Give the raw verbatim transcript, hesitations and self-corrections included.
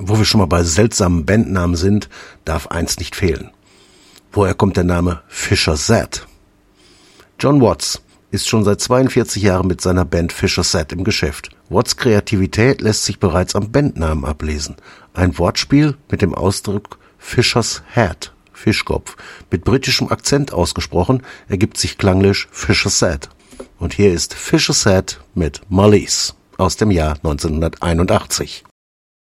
Wo wir schon mal bei seltsamen Bandnamen sind, darf eins nicht fehlen. Woher kommt der Name Fisher Z? John Watts ist schon seit zweiundvierzig Jahren mit seiner Band Fisher Z im Geschäft. Watts' Kreativität lässt sich bereits am Bandnamen ablesen. Ein Wortspiel mit dem Ausdruck Fisher's Head, Fischkopf, mit britischem Akzent ausgesprochen, ergibt sich klanglisch Fisher's Head. Und hier ist Fisher's Head mit Mollies aus dem Jahr neunzehnhunderteinundachtzig.